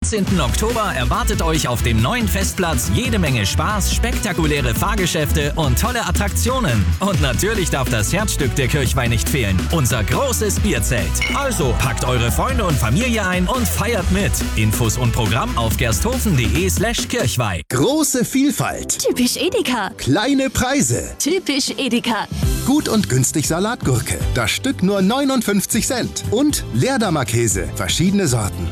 19. Oktober erwartet euch auf dem neuen Festplatz jede Menge Spaß, spektakuläre Fahrgeschäfte und tolle Attraktionen. Und natürlich darf das Herzstück der Kirchweih nicht fehlen, unser großes Bierzelt. Also packt eure Freunde und Familie ein und feiert mit. Infos und Programm auf gersthofen.de/Kirchweih. Große Vielfalt. Typisch Edeka. Kleine Preise. Typisch Edeka. Gut und günstig Salatgurke. Das Stück nur 59 Cent. Und Leerdammer Käse. Verschiedene Sorten.